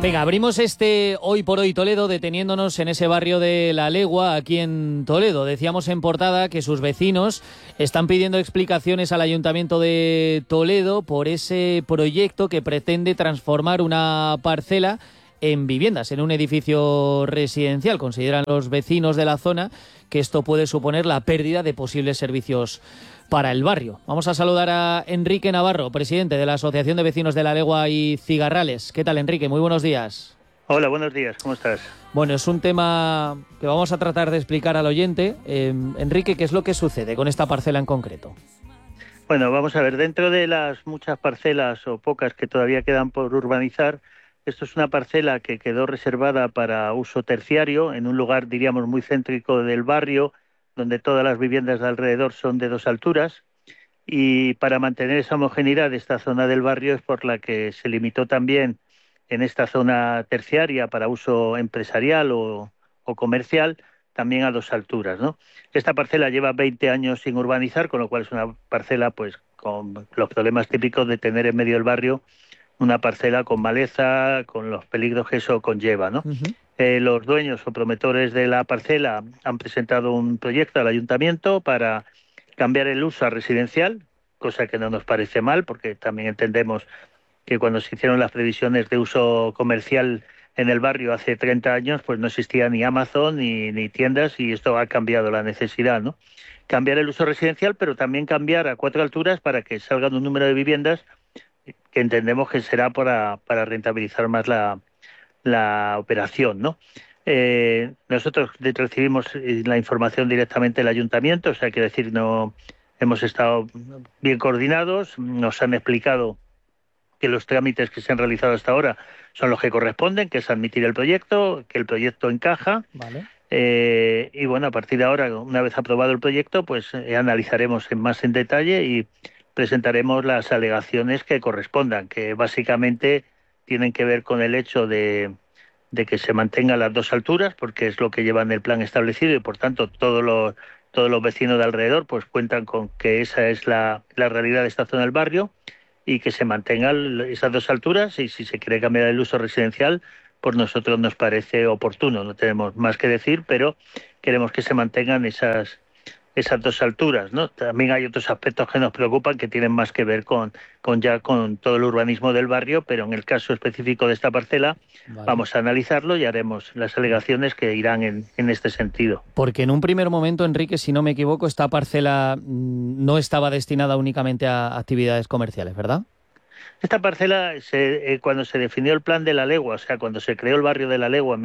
Venga, abrimos este Hoy por Hoy Toledo deteniéndonos en ese barrio de La Legua, aquí en Toledo. Decíamos en portada que sus vecinos están pidiendo explicaciones al Ayuntamiento de Toledo por ese proyecto que pretende transformar una parcela en viviendas, en un edificio residencial. Consideran los vecinos de la zona que esto puede suponer la pérdida de posibles servicios para el barrio. Vamos a saludar a Enrique Navarro, presidente de la Asociación de Vecinos de La Legua y Cigarrales. ¿Qué tal, Enrique? Muy buenos días. Hola, buenos días. ¿Cómo estás? Bueno, es un tema que vamos a tratar de explicar al oyente. Enrique, ¿qué es lo que sucede con esta parcela en concreto? Bueno, vamos a ver. Dentro de las muchas parcelas o pocas que todavía quedan por urbanizar, esto es una parcela que quedó reservada para uso terciario en un lugar, diríamos, muy céntrico del barrio, donde todas las viviendas de alrededor son de 2 alturas. Y para mantener esa homogeneidad de esta zona del barrio es por la que se limitó también en esta zona terciaria para uso empresarial o comercial, también a 2 alturas, ¿no? Esta parcela lleva 20 años sin urbanizar, con lo cual es una parcela pues con los problemas típicos de tener en medio del barrio una parcela con maleza, con los peligros que eso conlleva, ¿no? Los dueños o promotores de la parcela han presentado un proyecto al ayuntamiento para cambiar el uso a residencial, cosa que no nos parece mal, porque también entendemos que cuando se hicieron las previsiones de uso comercial en el barrio hace 30 años, pues no existía ni Amazon ni tiendas, y esto ha cambiado la necesidad, ¿no? Cambiar el uso residencial, pero también cambiar a 4 alturas para que salgan un número de viviendas que entendemos que será para rentabilizar más la operación, ¿no? Nosotros recibimos la información directamente del ayuntamiento, o sea, quiero decir, no hemos estado bien coordinados, nos han explicado que los trámites que se han realizado hasta ahora son los que corresponden, que es admitir el proyecto, que el proyecto encaja. Vale. Y bueno, a partir de ahora, una vez aprobado el proyecto, pues analizaremos más en detalle y presentaremos las alegaciones que correspondan, que básicamente tienen que ver con el hecho de que se mantengan las 2 alturas, porque es lo que lleva en el plan establecido, y por tanto todos los vecinos de alrededor pues cuentan con que esa es la realidad de esta zona del barrio, y que se mantengan esas 2 alturas, y si se quiere cambiar el uso residencial, pues nosotros nos parece oportuno. No tenemos más que decir, pero queremos que se mantengan esas 2 alturas, ¿no? También hay otros aspectos que nos preocupan, que tienen más que ver con todo el urbanismo del barrio, pero en el caso específico de esta parcela, Vale. vamos a analizarlo y haremos las alegaciones que irán en este sentido. Porque en un primer momento, Enrique, si no me equivoco, esta parcela no estaba destinada únicamente a actividades comerciales, ¿verdad? Esta parcela, cuando se definió el plan de La Legua, o sea, cuando se creó el barrio de La Legua en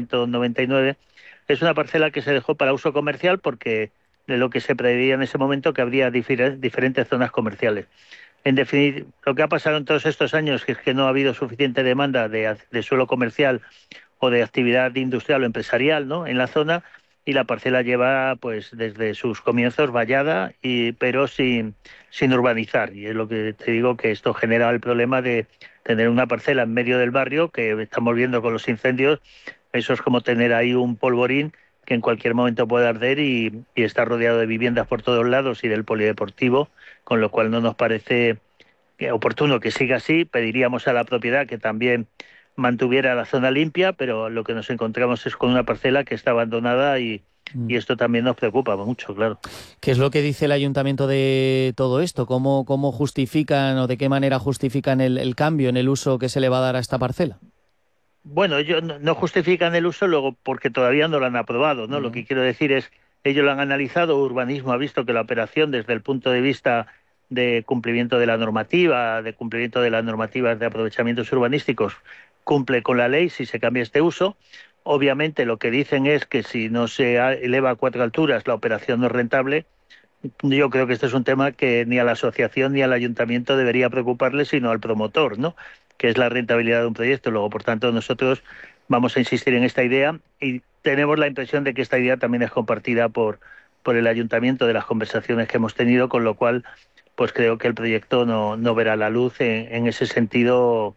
1999, es una parcela que se dejó para uso comercial, porque de lo que se preveía en ese momento que habría diferentes zonas comerciales. En definitiva, lo que ha pasado en todos estos años es que no ha habido suficiente demanda de suelo comercial o de actividad industrial o empresarial, ¿no?, en la zona, y la parcela lleva pues desde sus comienzos vallada, pero sin urbanizar. Y es lo que te digo, que esto genera el problema de tener una parcela en medio del barrio, que estamos viendo con los incendios. Eso es como tener ahí un polvorín que en cualquier momento puede arder, y está rodeado de viviendas por todos lados y del polideportivo, con lo cual no nos parece oportuno que siga así. Pediríamos a la propiedad que también mantuviera la zona limpia, pero lo que nos encontramos es con una parcela que está abandonada, y esto también nos preocupa mucho, claro. ¿Qué es lo que dice el ayuntamiento de todo esto? ¿Cómo justifican o de qué manera justifican el cambio en el uso que se le va a dar a esta parcela? Bueno, ellos no justifican el uso luego porque todavía no lo han aprobado, ¿no? Lo que quiero decir es, ellos lo han analizado, Urbanismo ha visto que la operación, desde el punto de vista de cumplimiento de la normativa, de cumplimiento de las normativas de aprovechamientos urbanísticos, cumple con la ley si se cambia este uso. Obviamente lo que dicen es que si no se eleva a 4 alturas la operación no es rentable. Yo creo que este es un tema que ni a la asociación ni al ayuntamiento debería preocuparle, sino al promotor, ¿no?, que es la rentabilidad de un proyecto. Luego, por tanto, nosotros vamos a insistir en esta idea, y tenemos la impresión de que esta idea también es compartida por el ayuntamiento, de las conversaciones que hemos tenido, con lo cual pues creo que el proyecto no verá la luz en ese sentido,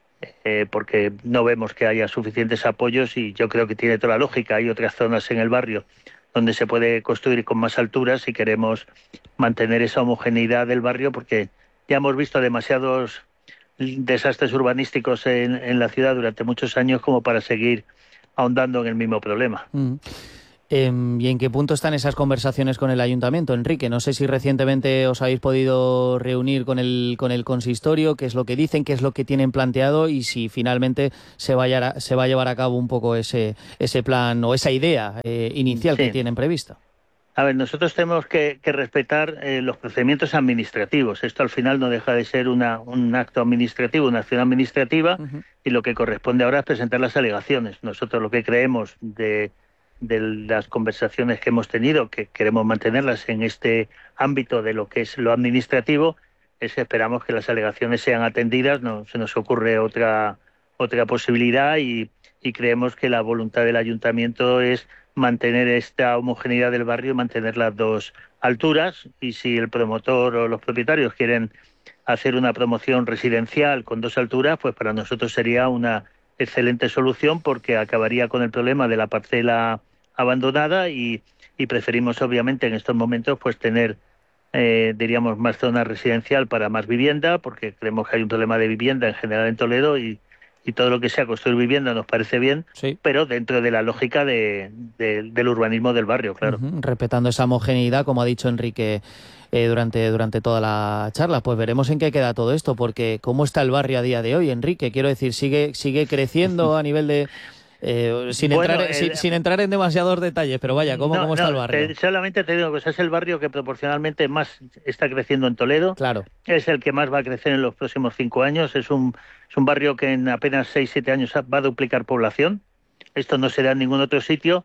porque no vemos que haya suficientes apoyos, y yo creo que tiene toda la lógica. Hay otras zonas en el barrio donde se puede construir con más alturas si queremos mantener esa homogeneidad del barrio, porque ya hemos visto demasiados desastres urbanísticos en la ciudad durante muchos años como para seguir ahondando en el mismo problema. ¿Y en qué punto están esas conversaciones con el ayuntamiento, Enrique? No sé si recientemente os habéis podido reunir con el consistorio, qué es lo que dicen, qué es lo que tienen planteado y si finalmente se va a llevar a cabo un poco ese plan o esa idea inicial que tienen prevista. A ver, nosotros tenemos que respetar los procedimientos administrativos. Esto al final no deja de ser un acto administrativo, una acción administrativa, y lo que corresponde ahora es presentar las alegaciones. Nosotros lo que creemos de las conversaciones que hemos tenido, que queremos mantenerlas en este ámbito de lo que es lo administrativo, es que esperamos que las alegaciones sean atendidas, no se nos ocurre otra posibilidad y creemos que la voluntad del ayuntamiento es mantener esta homogeneidad del barrio y mantener las dos alturas, y si el promotor o los propietarios quieren hacer una promoción residencial con dos alturas, pues para nosotros sería una excelente solución porque acabaría con el problema de la parcela abandonada y preferimos obviamente en estos momentos pues tener diríamos más zona residencial para más vivienda, porque creemos que hay un problema de vivienda en general en Toledo y todo lo que sea construir vivienda nos parece bien, sí, pero dentro de la lógica del urbanismo del barrio, claro. Respetando esa homogeneidad, como ha dicho Enrique durante toda la charla. Pues veremos en qué queda todo esto, porque ¿cómo está el barrio a día de hoy, Enrique? Quiero decir, sigue creciendo a nivel de... sin entrar en demasiados detalles, pero vaya, ¿cómo está el barrio? Solamente te digo que es el barrio que proporcionalmente más está creciendo en Toledo. Claro. Es el que más va a crecer en los próximos 5 años. Es un barrio que en apenas 6-7 años va a duplicar población. Esto no se da en ningún otro sitio,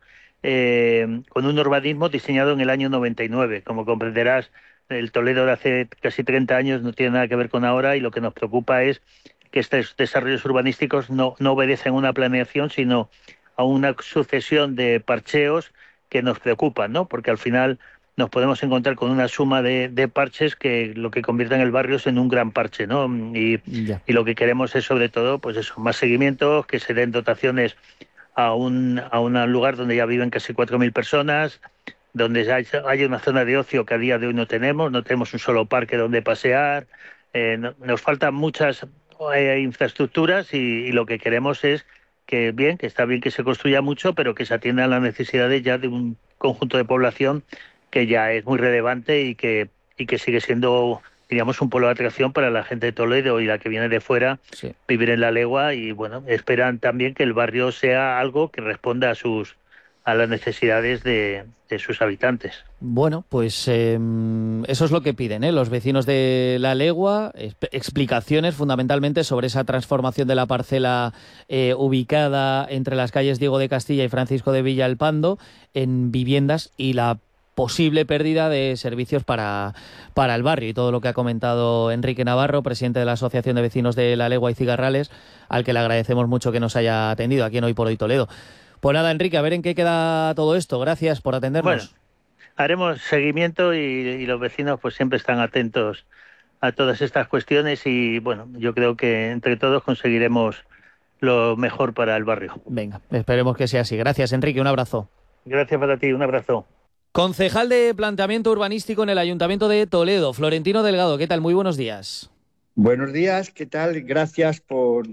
con un urbanismo diseñado en el año 99. Como comprenderás, el Toledo de hace casi 30 años no tiene nada que ver con ahora, y lo que nos preocupa es que estos desarrollos urbanísticos no obedecen a una planeación, sino a una sucesión de parcheos que nos preocupan, ¿no? Porque al final nos podemos encontrar con una suma de parches que lo que convierten el barrio es en un gran parche, ¿no? Y lo que queremos es sobre todo, pues eso, más seguimientos, que se den dotaciones a un lugar donde ya viven casi 4.000 personas, donde hay una zona de ocio que a día de hoy no tenemos un solo parque donde pasear, nos faltan muchas infraestructuras y lo que queremos es que está bien que se construya mucho, pero que se atienda a las necesidades ya de un conjunto de población que ya es muy relevante y que sigue siendo, diríamos, un polo de atracción para la gente de Toledo y la que viene de fuera, sí, vivir en la Legua, y bueno, esperan también que el barrio sea algo que responda a las necesidades de sus habitantes. Bueno, pues eso es lo que piden, los vecinos de La Legua, explicaciones fundamentalmente sobre esa transformación de la parcela ubicada entre las calles Diego de Castilla y Francisco de Villalpando en viviendas y la posible pérdida de servicios para el barrio, y todo lo que ha comentado Enrique Navarro, presidente de la Asociación de Vecinos de La Legua y Cigarrales, al que le agradecemos mucho que nos haya atendido aquí en Hoy por Hoy Toledo. Pues nada, Enrique, a ver en qué queda todo esto. Gracias por atendernos. Bueno, haremos seguimiento y los vecinos pues siempre están atentos a todas estas cuestiones y bueno, yo creo que entre todos conseguiremos lo mejor para el barrio. Venga, esperemos que sea así. Gracias, Enrique, un abrazo. Gracias para ti, un abrazo. Concejal de Planteamiento Urbanístico en el Ayuntamiento de Toledo, Florentino Delgado. ¿Qué tal? Muy buenos días. Buenos días, ¿qué tal? Gracias por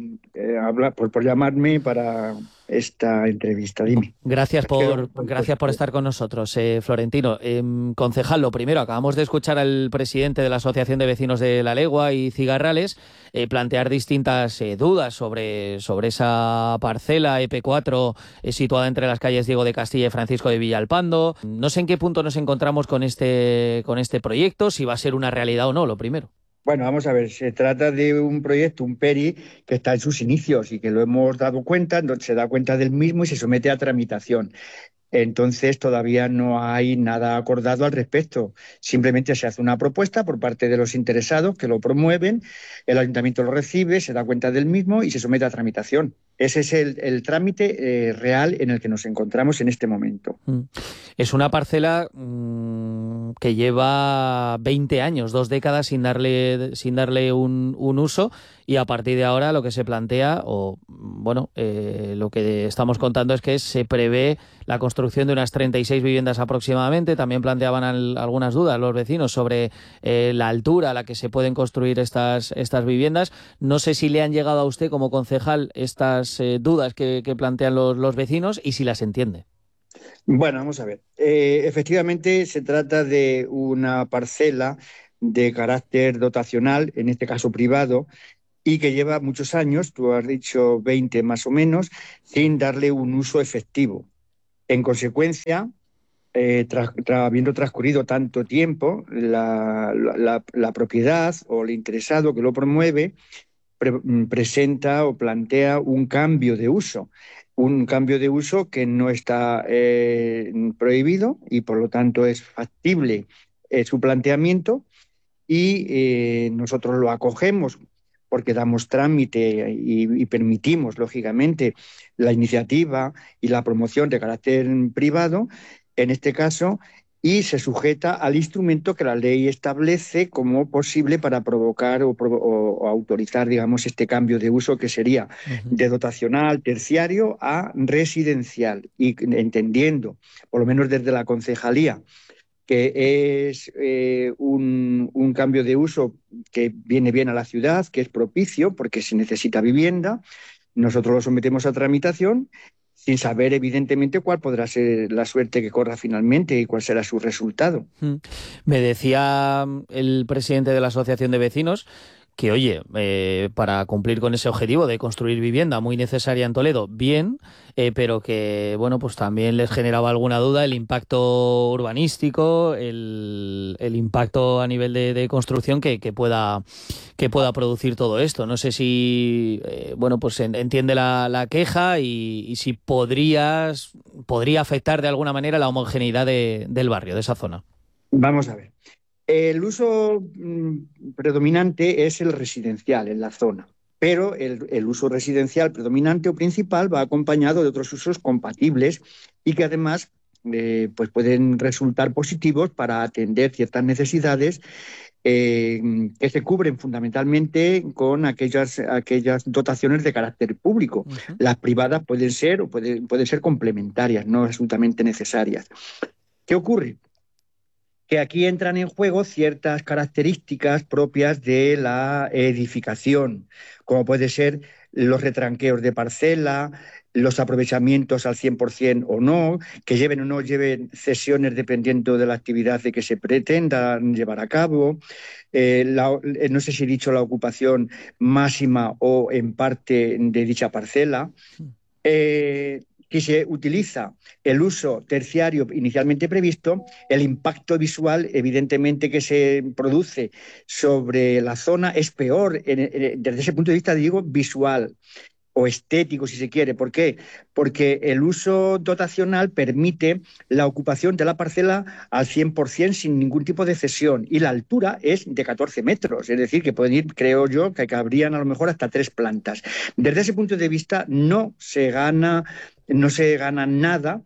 llamarme para esta entrevista. Dime. Gracias por estar con nosotros, Florentino. Concejal, lo primero, acabamos de escuchar al presidente de la Asociación de Vecinos de La Legua y Cigarrales plantear distintas dudas sobre esa parcela EP4 situada entre las calles Diego de Castilla y Francisco de Villalpando. No sé en qué punto nos encontramos con este proyecto, si va a ser una realidad o no, lo primero. Bueno, vamos a ver, se trata de un proyecto, un PERI, que está en sus inicios y que lo hemos dado cuenta, se da cuenta del mismo y se somete a tramitación. Entonces todavía no hay nada acordado al respecto. Simplemente se hace una propuesta por parte de los interesados que lo promueven, el ayuntamiento lo recibe, se da cuenta del mismo y se somete a tramitación. Ese es el trámite real en el que nos encontramos en este momento. Es una parcela que lleva 20 años, 2 décadas sin darle un uso, y a partir de ahora lo que se plantea, lo que estamos contando es que se prevé la construcción de unas 36 viviendas aproximadamente. También planteaban algunas dudas los vecinos sobre la altura a la que se pueden construir estas viviendas. No sé si le han llegado a usted como concejal estas dudas que plantean los vecinos y si las entiende. Bueno, vamos a ver. Efectivamente, se trata de una parcela de carácter dotacional, en este caso privado, y que lleva muchos años, tú has dicho 20 más o menos, sin darle un uso efectivo. En consecuencia, habiendo transcurrido tanto tiempo, la propiedad o el interesado que lo promueve presenta o plantea un cambio de uso que no está prohibido y por lo tanto es factible su planteamiento y nosotros lo acogemos porque damos trámite y permitimos, lógicamente, la iniciativa y la promoción de carácter privado, en este caso, y se sujeta al instrumento que la ley establece como posible para provocar o autorizar, digamos, este cambio de uso que sería de dotacional terciario a residencial, y entendiendo, por lo menos desde la concejalía, que es un cambio de uso que viene bien a la ciudad, que es propicio porque se necesita vivienda. Nosotros lo sometemos a tramitación sin saber, evidentemente, cuál podrá ser la suerte que corra finalmente y cuál será su resultado. Me decía el presidente de la Asociación de Vecinos que, oye, para cumplir con ese objetivo de construir vivienda muy necesaria en Toledo, bien, pero que, bueno, pues también les generaba alguna duda el impacto urbanístico, el impacto a nivel de construcción que pueda producir todo esto. No sé si, pues entiende la queja y si podría afectar de alguna manera la homogeneidad del barrio, de esa zona. Vamos a ver. El uso predominante es el residencial en la zona, pero el uso residencial predominante o principal va acompañado de otros usos compatibles y que además pues pueden resultar positivos para atender ciertas necesidades que se cubren fundamentalmente con aquellas dotaciones de carácter público. Uh-huh. Las privadas pueden ser complementarias, no absolutamente necesarias. ¿Qué ocurre? Que aquí entran en juego ciertas características propias de la edificación, como puede ser los retranqueos de parcela, los aprovechamientos al 100% o no, que lleven o no lleven cesiones dependiendo de la actividad de que se pretenda llevar a cabo, no sé si he dicho la ocupación máxima o en parte de dicha parcela. Si se utiliza el uso terciario inicialmente previsto, el impacto visual, evidentemente, que se produce sobre la zona es peor, desde ese punto de vista, digo, visual o estético, si se quiere. ¿Por qué? Porque el uso dotacional permite la ocupación de la parcela al 100% sin ningún tipo de cesión, y la altura es de 14 metros, es decir, que pueden ir, creo yo, que cabrían a lo mejor hasta 3 plantas. Desde ese punto de vista no se gana nada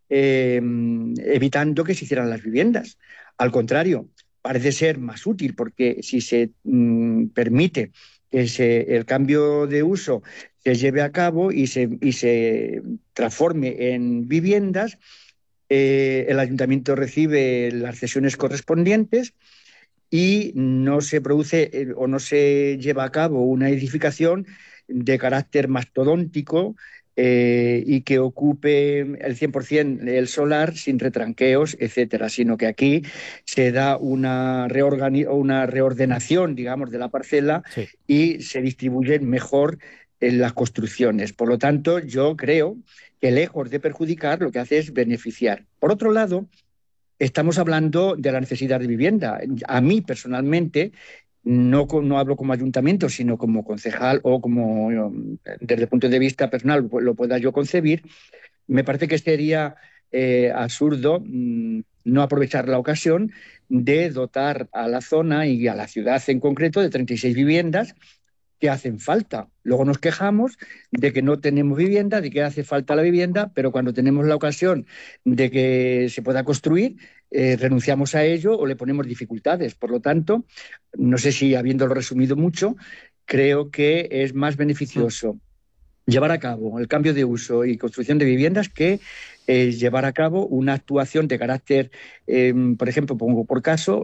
evitando que se hicieran las viviendas. Al contrario, parece ser más útil, porque si se permite que el cambio de uso se lleve a cabo y se transforme en viviendas, el ayuntamiento recibe las cesiones correspondientes y no se produce o no se lleva a cabo una edificación de carácter mastodóntico y que ocupe el 100% el solar sin retranqueos, etcétera, sino que aquí se da una reordenación, digamos, de la parcela, sí, y se distribuyen mejor en las construcciones. Por lo tanto, yo creo que lejos de perjudicar, lo que hace es beneficiar. Por otro lado, estamos hablando de la necesidad de vivienda. A mí, personalmente, no hablo como ayuntamiento, sino como concejal o como, desde el punto de vista personal, lo pueda yo concebir, me parece que sería absurdo no aprovechar la ocasión de dotar a la zona y a la ciudad en concreto de 36 viviendas que hacen falta. Luego nos quejamos de que no tenemos vivienda, de que hace falta la vivienda, pero cuando tenemos la ocasión de que se pueda construir, renunciamos a ello o le ponemos dificultades. Por lo tanto, no sé si habiéndolo resumido mucho, creo que es más beneficioso llevar a cabo el cambio de uso y construcción de viviendas que llevar a cabo una actuación de carácter, por ejemplo, pongo por caso,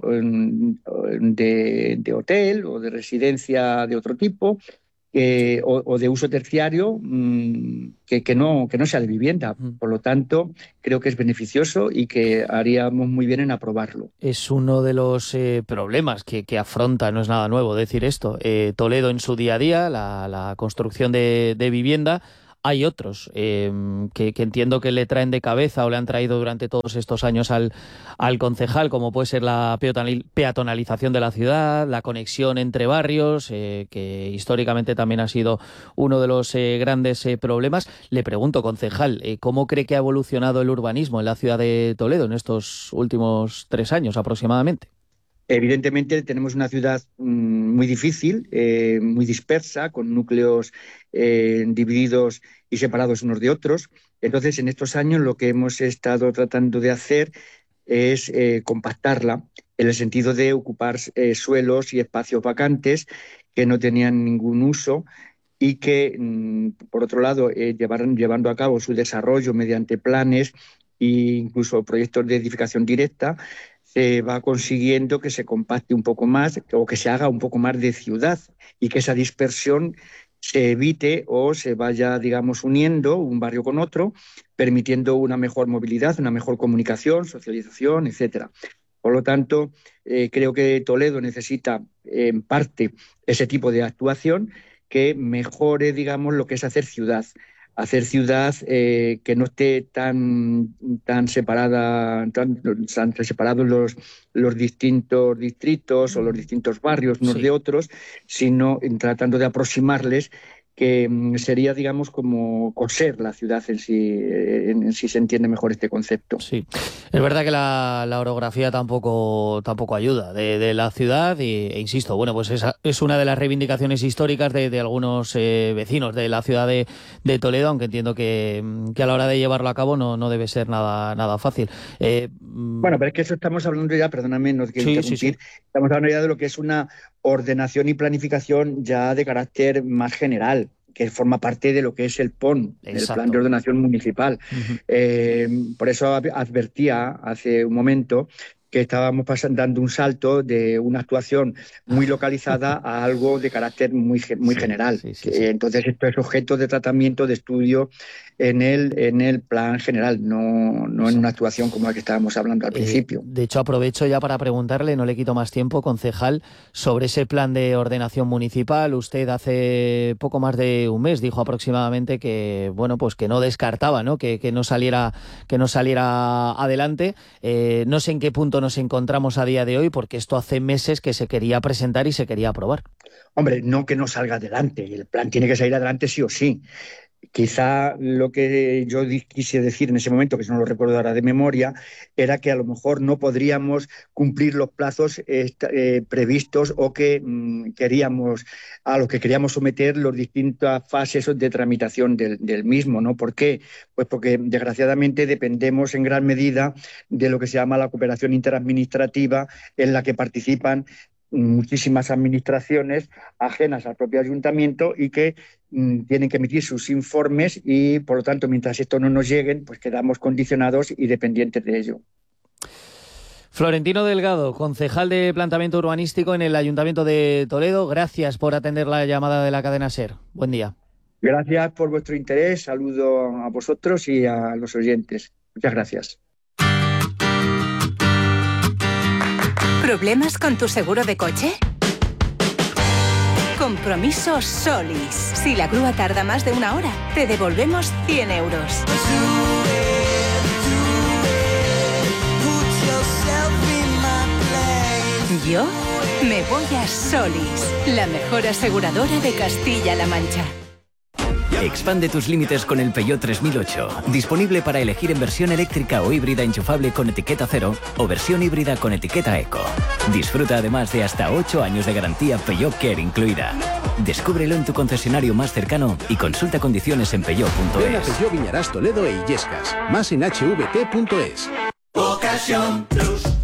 de hotel o de residencia de otro tipo, o de uso terciario que no sea de vivienda. Por lo tanto, creo que es beneficioso y que haríamos muy bien en aprobarlo. Es uno de los problemas que afronta, no es nada nuevo decir esto, Toledo en su día a día, la construcción de vivienda. Hay otros que entiendo que le traen de cabeza o le han traído durante todos estos años al concejal, como puede ser la peatonalización de la ciudad, la conexión entre barrios, que históricamente también ha sido uno de los grandes problemas. Le pregunto, concejal, ¿cómo cree que ha evolucionado el urbanismo en la ciudad de Toledo en estos últimos 3 años aproximadamente? Evidentemente tenemos una ciudad muy difícil, muy dispersa, con núcleos divididos y separados unos de otros. Entonces, en estos años lo que hemos estado tratando de hacer es compactarla, en el sentido de ocupar suelos y espacios vacantes que no tenían ningún uso y que, por otro lado, llevando a cabo su desarrollo mediante planes e incluso proyectos de edificación directa, se va consiguiendo que se compacte un poco más o que se haga un poco más de ciudad y que esa dispersión se evite o se vaya, digamos, uniendo un barrio con otro, permitiendo una mejor movilidad, una mejor comunicación, socialización, etcétera. Por lo tanto, creo que Toledo necesita, en parte, ese tipo de actuación que mejore, digamos, lo que es hacer ciudad que no esté tan separados los distintos distritos o los distintos barrios unos de otros, sino tratando de aproximarles, que sería, digamos, como coser la ciudad en sí se entiende mejor este concepto. Sí, es verdad que la orografía tampoco ayuda de la ciudad e insisto, bueno, pues esa es una de las reivindicaciones históricas de algunos vecinos de la ciudad de Toledo, aunque entiendo que a la hora de llevarlo a cabo no debe ser nada fácil. Bueno, pero es que eso estamos hablando ya, perdóname, no quiero interrumpir, estamos hablando ya de lo que es una ordenación y planificación ya de carácter más general, que forma parte de lo que es el PON, el Plan de Ordenación Municipal. Por eso advertía hace un momento que estábamos dando un salto de una actuación muy localizada a algo de carácter muy general. Entonces esto es objeto de tratamiento, de estudio en el plan general, no en una actuación como la que estábamos hablando al principio. De hecho, aprovecho ya para preguntarle, no le quito más tiempo, concejal, sobre ese plan de ordenación municipal. Usted hace poco más de un mes dijo aproximadamente que, bueno, pues que no descartaba, ¿no? Que no saliera adelante. No sé en qué punto nos encontramos a día de hoy, porque esto hace meses que se quería presentar y se quería aprobar. Hombre, no que no salga adelante, el plan tiene que salir adelante sí o sí. Quizá lo que yo quise decir en ese momento, que no lo recuerdo ahora de memoria, era que a lo mejor no podríamos cumplir los plazos previstos o que a los que queríamos someter las distintas fases de tramitación del mismo, ¿no? ¿Por qué? Pues porque desgraciadamente dependemos en gran medida de lo que se llama la cooperación interadministrativa, en la que participan muchísimas administraciones ajenas al propio ayuntamiento y que tienen que emitir sus informes y, por lo tanto, mientras esto no nos lleguen, pues quedamos condicionados y dependientes de ello. Florentino Delgado, concejal de Planteamiento Urbanístico en el Ayuntamiento de Toledo, gracias por atender la llamada de la cadena SER. Buen día. Gracias por vuestro interés, saludo a vosotros y a los oyentes. Muchas gracias. ¿Problemas con tu seguro de coche? Compromiso Solis. Si la grúa tarda más de 1 hora, te devolvemos 100 euros. Yo me voy a Solis, la mejor aseguradora de Castilla-La Mancha. Expande tus límites con el Peugeot 3008. Disponible para elegir en versión eléctrica o híbrida enchufable con etiqueta 0 o versión híbrida con etiqueta Eco. Disfruta además de hasta 8 años de garantía Peugeot Care incluida. Descúbrelo en tu concesionario más cercano y consulta condiciones en peugeot.es. Ven a Peugeot Viñarás Toledo e Illescas. Más en hvt.es. Ocasión Plus.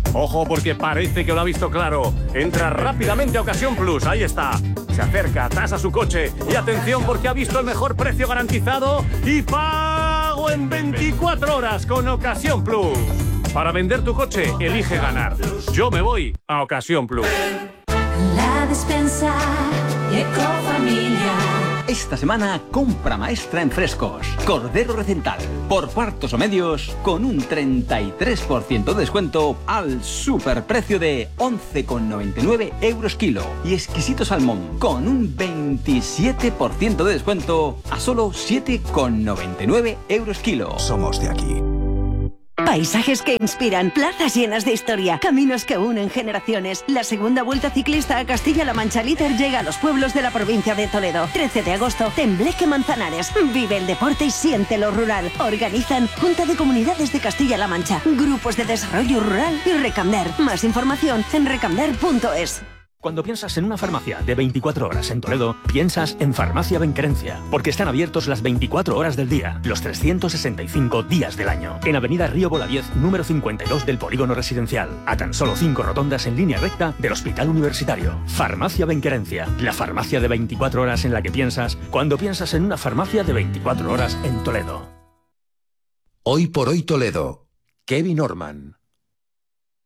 Ojo, porque parece que lo ha visto claro. Entra rápidamente a Ocasión Plus, ahí está. Se acerca, tasa su coche y atención porque ha visto el mejor precio garantizado y pago en 24 horas con Ocasión Plus. Para vender tu coche, elige ganar. Yo me voy a Ocasión Plus. La Despensa Ecofamilia. Esta semana, compra maestra en frescos. Cordero Recental, por cuartos o medios, con un 33% de descuento al superprecio de 11,99 euros kilo. Y exquisito salmón, con un 27% de descuento a solo 7,99 euros kilo. Somos de aquí. Paisajes que inspiran, plazas llenas de historia, caminos que unen generaciones. La segunda Vuelta Ciclista a Castilla-La Mancha Líder llega a los pueblos de la provincia de Toledo. 13 de agosto, Tembleque Manzanares. Vive el deporte y siente lo rural. Organizan Junta de Comunidades de Castilla-La Mancha, Grupos de Desarrollo Rural y Recamder. Más información en recamder.es. Cuando piensas en una farmacia de 24 horas en Toledo, piensas en Farmacia Benquerencia, porque están abiertos las 24 horas del día, los 365 días del año. En Avenida Río Bolaviex, número 52 del Polígono Residencial, a tan solo 5 rotondas en línea recta del Hospital Universitario. Farmacia Benquerencia, la farmacia de 24 horas en la que piensas cuando piensas en una farmacia de 24 horas en Toledo. Hoy por hoy Toledo. Kevin Orman.